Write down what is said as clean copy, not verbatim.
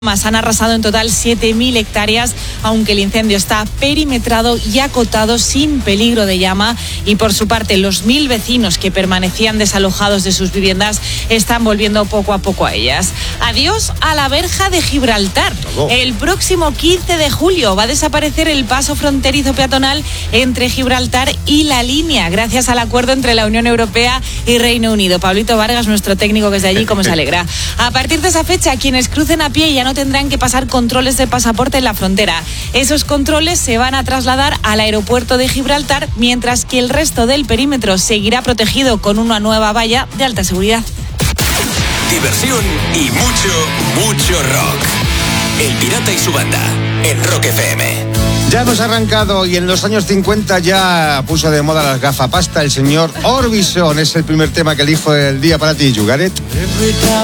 Han arrasado en total 7.000 hectáreas, aunque el incendio está perimetrado y acotado sin peligro de llama. Y por su parte, los 1.000 vecinos que permanecían desalojados de sus viviendas están volviendo poco a poco a ellas. Adiós a la verja de Gibraltar. El próximo 15 de julio va a desaparecer el paso fronterizo peatonal entre Gibraltar y La Línea, gracias al acuerdo entre la Unión Europea y Reino Unido. Pablito Vargas, nuestro técnico que es de allí, ¿cómo se alegra? A partir de esa fecha, quienes crucen a pie ya no tendrán que pasar controles de pasaporte en la frontera. Esos controles se van a trasladar al aeropuerto de Gibraltar, mientras que el resto del perímetro seguirá protegido con una nueva valla de alta seguridad. Diversión y mucho rock. El Pirata y su banda, en Rock FM. Ya hemos arrancado y en los años 50 ya puso de moda las gafapasta el señor Orbison. Es el primer tema que elijo del día para ti, You Got It.